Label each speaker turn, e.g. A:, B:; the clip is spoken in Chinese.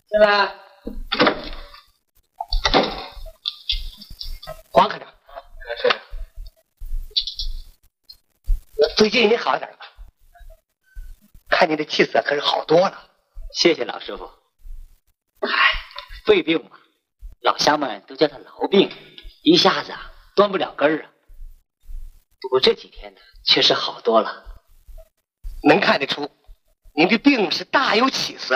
A: 进来。
B: 黄科长，
A: 是。
B: 最近你好点了？看你的气色可是好多了。
C: 谢谢老师傅。唉，肺病嘛，老乡们都叫他痨病，一下子端不了根儿啊。不过这几天呢，确实好多了。
B: 能看得出，您的病是大有起色。